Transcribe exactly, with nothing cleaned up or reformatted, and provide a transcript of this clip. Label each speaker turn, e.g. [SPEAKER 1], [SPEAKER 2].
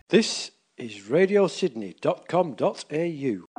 [SPEAKER 1] This is radio sydney dot com dot a u.